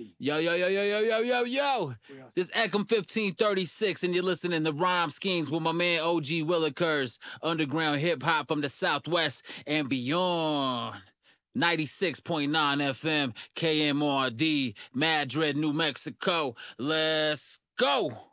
Yo, yo, yo, yo, yo, yo, yo, yo. This Eckham 1536, and you're listening to Rhyme Schemes with my man OG Willikers, underground hip hop from the Southwest and beyond. 96.9 FM, KMRD, Madrid, New Mexico. Let's go.